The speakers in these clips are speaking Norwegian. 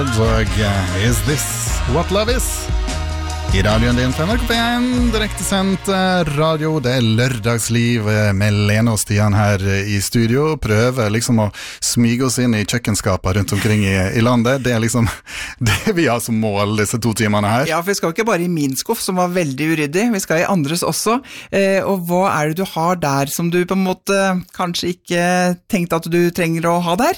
Og Is This What Love Is? I radioen din fra NRK1, direktesendt radio, det lørdagsliv med Lene og Stian her i studio. Prøver liksom å smyge oss inn i kjøkkenskapet rundt omkring i landet. Det liksom det vi har som mål disse 2 timene her. Ja, for vi skal ikke bare i min skuff, som var veldig uryddig. Vi skal i andres også. Og hva det du har der som du på en måte kanskje ikke tenkte at du trenger å ha der?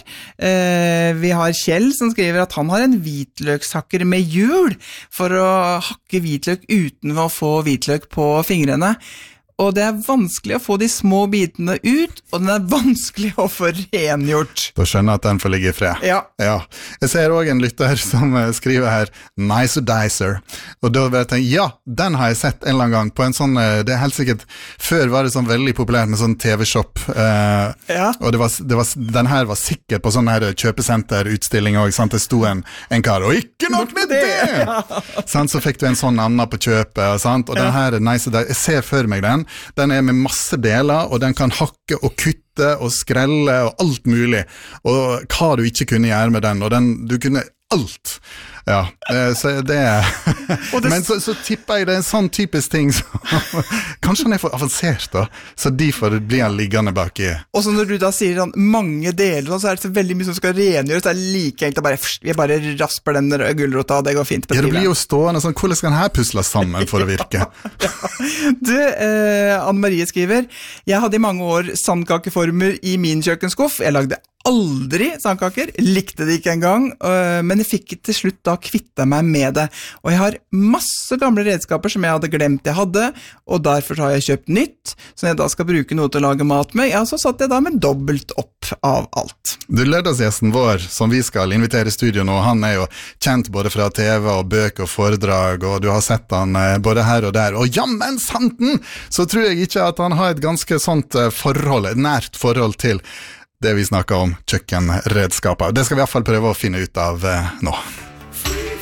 Vi har Kjell som skriver at han har en hvitløkshakker med hjul for å hakke hvitløk uten å få hvitløk på fingrene. Og det vanskelig å få de små bitene ut, og den vanskelig å få rengjort. Da skjønner jeg at den får ligge i fred. Ja. Jeg ser også en lytter som skriver her, Nicer Dicer. Og da vil jeg tenke, ja, den har jeg sett en eller annen gang på en sånn, det helt sikkert, før var det sånn veldig populært med sånn TV-shop. Og den her var sikkert på sånn her kjøpesenterutstilling også, sant? Det stod en kar, og ikke nok med det! Så fikk du en sånn annen på kjøpet, sant? Og den her Nicer Dicer, jeg ser for meg den med masse deler, og den kan hakke og kutte og skrelle og alt mulig, og hva du ikke kunne gjøre med den, og du kunne alt. Ja, så det men så tipper jeg det en sånn typisk ting kanskje han for avansert da, så derfor blir han liggende bak i. Og så når du da sier sånn, mange deler, så det så veldig mye som skal rengjøres, så det like enkelt å vi bare rasper den gulrota, og det går fint på det blir jo stående sånn, hvordan skal den her pusle sammen for å virke? Du, Anne-Marie skriver, jeg hadde i mange år sandkakeformer i min kjøkkenskuff, jeg lagde aldri sandkaker, likte det ikke engang, men jeg fikk til slutt da kvitte meg med det. Og jeg har masse gamle redskaper som jeg hadde glemt jeg hadde, og derfor har jeg kjøpt nytt, så når jeg da skal bruke noe til å lage mat med, ja, så satt jeg da med dobbelt opp av alt. Du, lørdagsgjesten vår, som vi skal invitere i studio nå, han jo kjent både fra TV og bøker og foredrag, og du har sett han både her og der, og jammen santen, så tror jeg ikke at han har et ganske sånt forhold, et nært forhold til det vi snakker om, kjøkkenredskaper. Det skal vi i hvert fall prøve å finne ut av nå.